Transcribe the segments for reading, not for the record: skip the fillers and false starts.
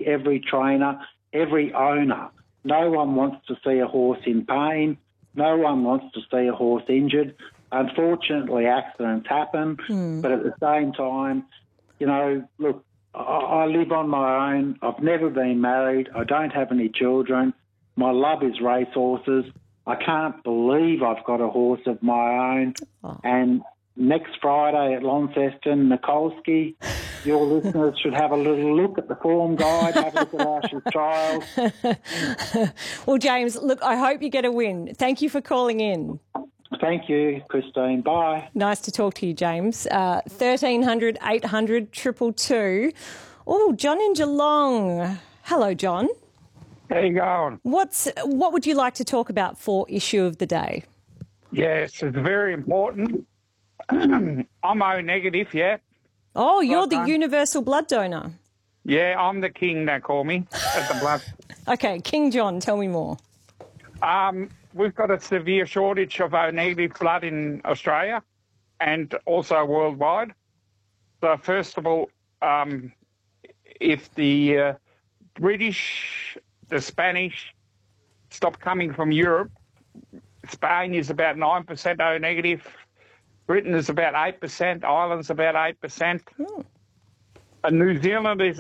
every trainer, every owner. No one wants to see a horse in pain. No one wants to see a horse injured. Unfortunately, accidents happen, but at the same time, you know, look, I live on my own. I've never been married. I don't have any children. My love is racehorses. I can't believe I've got a horse of my own. Oh. And next Friday at Launceston, Nikolsky, your listeners should have a little look at the form guide, have a look at Ash's trials. Well, James, look, I hope you get a win. Thank you for calling in. Thank you, Christine. Bye. Nice to talk to you, James. 1300 800 222. Oh, John in Geelong. Hello, John. How you going? What would you like to talk about for issue of the day? Yes, it's very important. I'm O negative, yeah. Oh, you're the universal blood donor. Yeah, I'm the king, they call me, at the blood. Okay, King John, tell me more. We've got a severe shortage of O negative blood in Australia and also worldwide. So first of all, if the British, the Spanish stop coming from Europe, Spain is about 9% O negative, Britain is about 8%, Ireland's about 8%. And New Zealand is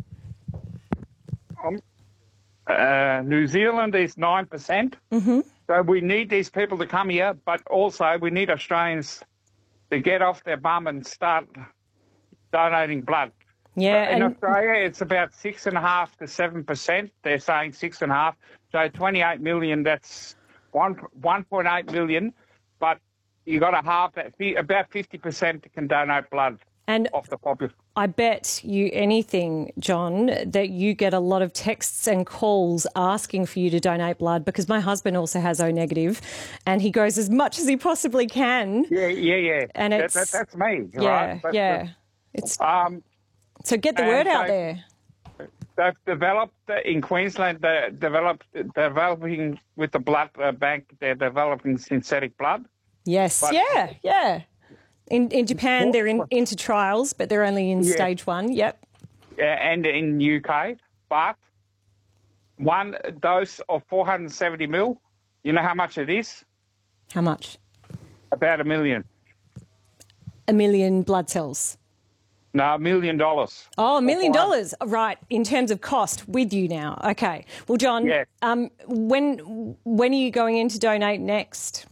New Zealand is 9%. Mm-hmm. So we need these people to come here, but also we need Australians to get off their bum and start donating blood. Yeah, In Australia, it's about 6.5 to 7%. They're saying 6.5. So 28 million, that's 1.8 million. But you got to half that, about 50% can donate blood off the population. I bet you anything, John, that you get a lot of texts and calls asking for you to donate blood, because my husband also has O negative and he goes as much as he possibly can. Yeah. And that's me, right? Yeah. So get the word out there. They've developed in Queensland. They're developing with the blood bank. They're developing synthetic blood. Yes, yeah. In Japan, they're into trials, but they're only in stage 1. Yep. And in UK, but one dose of 470 mil. You know how much it is? How much? About $1 million. 1 million blood cells. No, $1 million. Oh, $1 million. Right, in terms of cost, with you now. Okay. Well, John, when are you going in to donate next?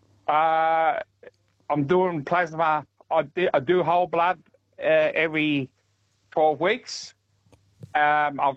I'm doing plasma. I do whole blood every 12 weeks. I've